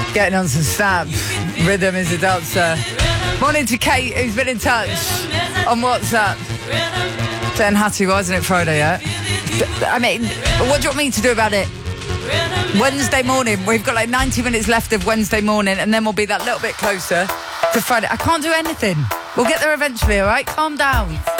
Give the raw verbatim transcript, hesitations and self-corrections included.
Getting on some snap. Rhythm is a dancer. Morning to Kate, who's been in touch on WhatsApp. Saying, Hattie, why isn't it Friday yet? I mean, what do you want me to do about it? Wednesday morning. We've got like ninety minutes left of Wednesday morning, and then we'll be that little bit closer to Friday. I can't do anything. We'll get there eventually, all right? Calm down.